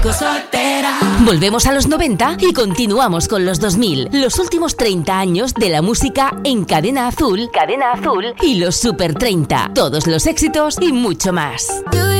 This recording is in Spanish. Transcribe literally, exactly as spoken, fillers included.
sigo soltera. Volvemos a los noventa y continuamos con los dos mil. Los últimos treinta años de la música en Cadena Azul, Cadena Azul y los Super treinta. Todos los éxitos y mucho más.